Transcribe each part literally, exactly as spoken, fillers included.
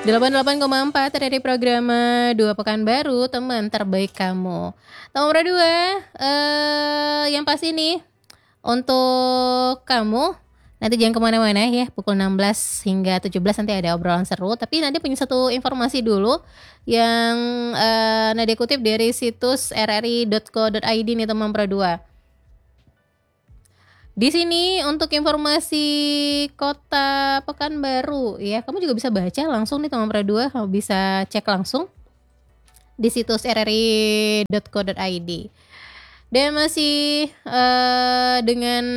delapan puluh delapan koma empat dari program dua Pekanbaru, teman terbaik kamu. Nomor dua, eh, yang pasti nih untuk kamu nanti jangan kemana-mana ya, pukul enam belas hingga tujuh belas nanti ada obrolan seru. Tapi nanti punya satu informasi dulu yang eh, Nadia kutip dari situs r r i dot co dot i d nih teman Pro dua. Di sini untuk informasi Kota Pekanbaru ya, kamu juga bisa baca langsung nih teman Pro dua, kamu bisa cek langsung di situs r r i dot co dot i d. Dan masih uh, dengan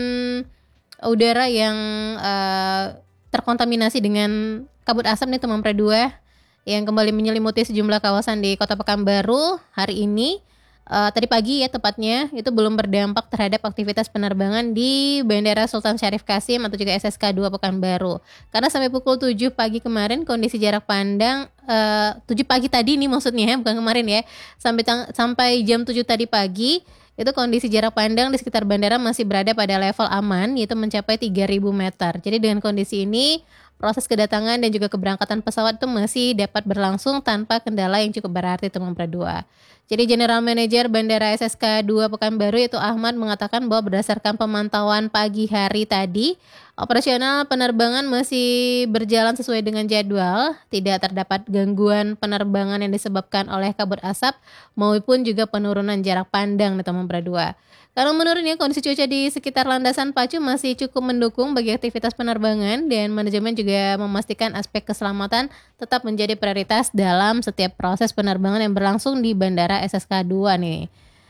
udara yang uh, terkontaminasi dengan kabut asap nih teman Pro dua yang kembali menyelimuti sejumlah kawasan di Kota Pekanbaru hari ini. Uh, tadi pagi ya tepatnya itu belum berdampak terhadap aktivitas penerbangan di Bandara Sultan Syarif Kasim atau juga S S K dua Pekanbaru. Karena sampai pukul tujuh pagi kemarin kondisi jarak pandang uh, tujuh pagi tadi nih maksudnya ya, bukan kemarin ya. Sampai sampai jam tujuh tadi pagi itu kondisi jarak pandang di sekitar bandara masih berada pada level aman, yaitu mencapai tiga ribu meter. Jadi dengan kondisi ini proses kedatangan dan juga keberangkatan pesawat itu masih dapat berlangsung tanpa kendala yang cukup berarti teman Pro dua. Jadi General Manager Bandara S S K dua Pekanbaru yaitu Ahmad mengatakan bahwa berdasarkan pemantauan pagi hari tadi, operasional penerbangan masih berjalan sesuai dengan jadwal, tidak terdapat gangguan penerbangan yang disebabkan oleh kabut asap maupun juga penurunan jarak pandang nih teman Pro dua. Karena menurutnya kondisi cuaca di sekitar landasan pacu masih cukup mendukung bagi aktivitas penerbangan dan manajemen juga memastikan aspek keselamatan tetap menjadi prioritas dalam setiap proses penerbangan yang berlangsung di Bandara S S K dua nih.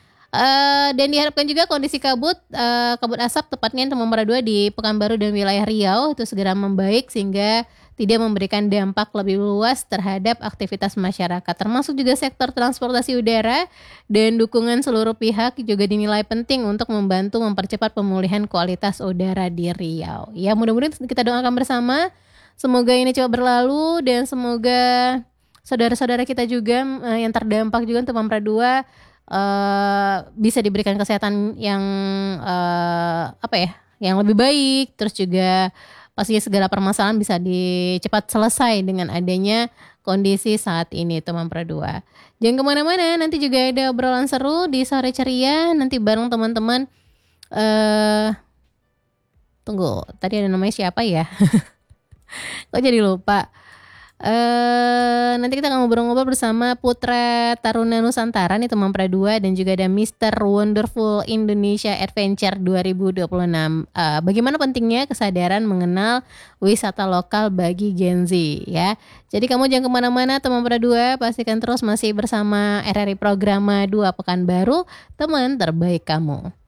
Uh, dan diharapkan juga kondisi kabut uh, kabut asap tepatnya teman Pro dua di Pekanbaru dan wilayah Riau itu segera membaik sehingga tidak memberikan dampak lebih luas terhadap aktivitas masyarakat, termasuk juga sektor transportasi udara, dan dukungan seluruh pihak juga dinilai penting untuk membantu mempercepat pemulihan kualitas udara di Riau. Ya, mudah-mudahan kita doakan bersama, semoga ini cepat berlalu dan semoga saudara-saudara kita juga uh, yang terdampak juga teman Pro dua uh, bisa diberikan kesehatan yang uh, apa ya, yang lebih baik, terus juga pastinya segala permasalahan bisa dicepat selesai dengan adanya kondisi saat ini teman Pro dua. Jangan kemana-mana, nanti juga ada obrolan seru di sore ceria nanti bareng teman-teman. Uh, tunggu, tadi ada namanya siapa ya? Kok jadi lupa? Uh, nanti kita akan ngobrol-ngobrol bersama Putra Taruna Nusantara nih teman Pro dua dan juga ada Mister Wonderful Indonesia Adventure dua ribu dua puluh enam. Uh, bagaimana pentingnya kesadaran mengenal wisata lokal bagi Gen Z ya. Jadi kamu jangan kemana-mana teman Pro dua, pastikan terus masih bersama R R I Programa dua Pekanbaru, teman terbaik kamu.